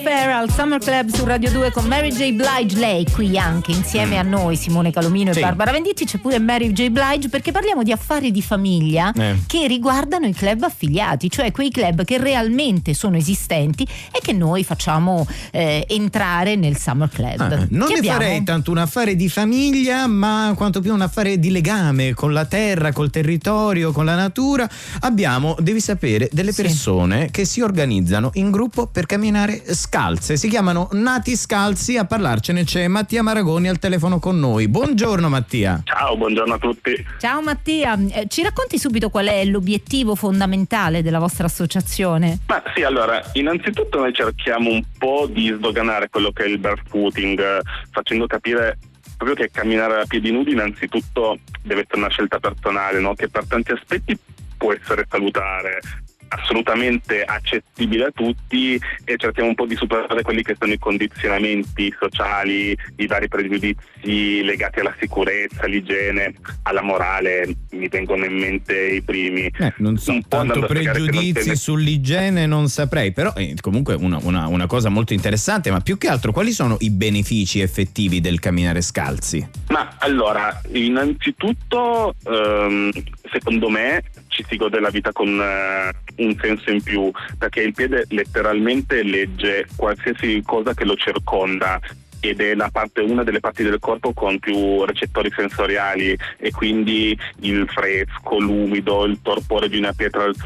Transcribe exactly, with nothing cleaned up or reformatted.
Fair al Summer Club su Radio due con Mary J. Blige, lei qui anche insieme mm. a noi, Simone Calomino sì. e Barbara Venditti. C'è pure Mary J. Blige, perché parliamo di affari di famiglia eh. che riguardano i club affiliati, cioè quei club che realmente sono esistenti e che noi facciamo eh, entrare nel Summer Club. Ah, non che ne abbiamo? farei tanto un affare di famiglia, ma quanto più un affare di legame con la terra, col territorio, con la natura. Abbiamo, devi sapere, delle persone sì. che si organizzano in gruppo per camminare scalze. Si chiamano Nati Scalzi. A parlarcene c'è Mattia Maragoni al telefono con noi. Buongiorno Mattia. Ciao, buongiorno a tutti. Ciao Mattia, eh, ci racconti subito qual è l'obiettivo fondamentale della vostra associazione? Ma sì, allora, innanzitutto noi cerchiamo un po' di sdoganare quello che è il barefooting, eh, facendo capire proprio che camminare a piedi nudi innanzitutto deve essere una scelta personale, no? Che per tanti aspetti può essere salutare, assolutamente accessibile a tutti, e cerchiamo un po' di superare quelli che sono i condizionamenti sociali, i vari pregiudizi legati alla sicurezza, all'igiene, alla morale. Mi vengono in mente i primi. Eh, non so, tanto pregiudizi non sull'igiene non saprei, però eh, comunque una, una, una cosa molto interessante. Ma più che altro, quali sono i benefici effettivi del camminare scalzi? Ma allora, innanzitutto ehm, secondo me ci si gode la vita con uh, un senso in più, perché il piede letteralmente legge qualsiasi cosa che lo circonda ed è la parte, una delle parti del corpo con più recettori sensoriali, e quindi il fresco, l'umido, il torpore di una pietra al